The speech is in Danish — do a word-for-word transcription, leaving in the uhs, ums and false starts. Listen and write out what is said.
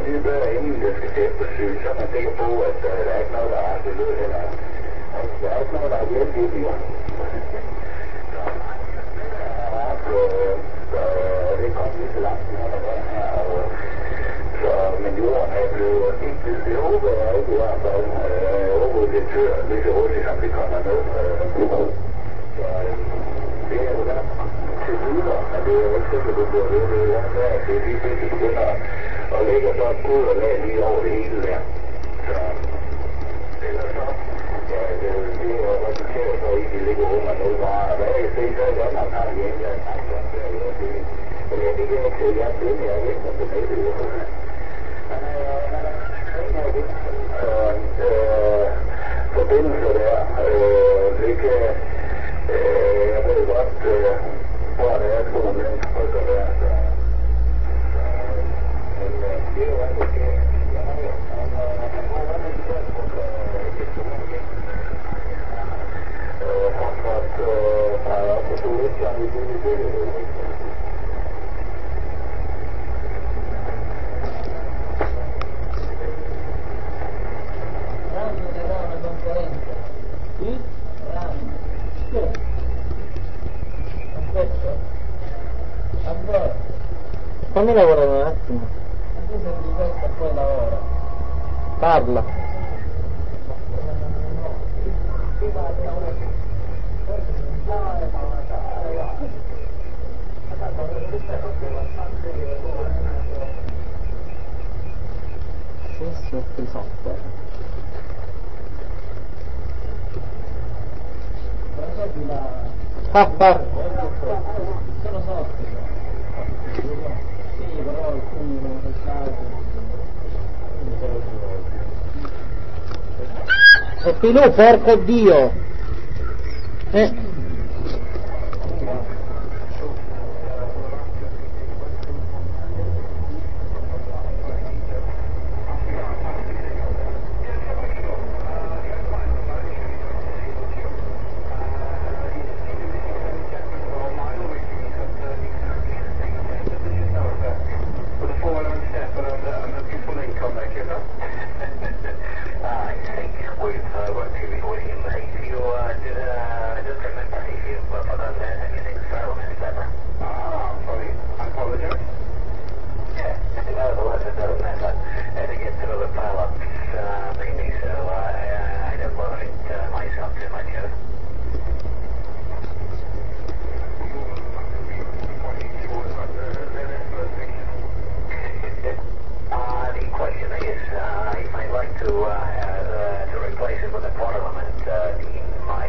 altid bedre, inden det skal til eftersyn, så er man sikker på, at uh, der er ikke noget, der er absolut heller. Altså, der er ikke noget, der er hjælpigt i. Så det kom lige så langt, når der var her, og så, men jorden er blevet ikke, det håber jeg ikke i hvert fald, øh, håber det tør lige så hurtigt, som det kommer ned. Så det er jo der til videre, men det er jo ikke sikkert, det bliver ved, det er jo der, at det lige pludselig begynder at lægge så et skud og lag lige over det hele der. Så, eller så, ja, det, det er jo resulteret så i, at de ligger under nul grader. Hvad jeg ser, så er Danmark har i England, altså, det er jo det. Men jeg kan ikke til, at jeg finder, jeg ikke er på nettet, jo. Men øh, øh, forbindelser der, øh, det kan, øh, jeg ved godt, øh, hvor det er, hvor man trykker der, så, så, men øh, det er jo alt, det sker. Jeg har jo, man må være med til at trykke, øh, et stort igen. Øh, fortsat, øh, der er også to lidt, så vi det, det, det, det, det, Fammi lavorare un attimo. Parla. Stesso frisotte. Ah ah. Sono sotto. Sì, però alcuni non saltano. E Pilù, porco Dio! Eh. to uh, uh, to replace it with a Parliament uh, team.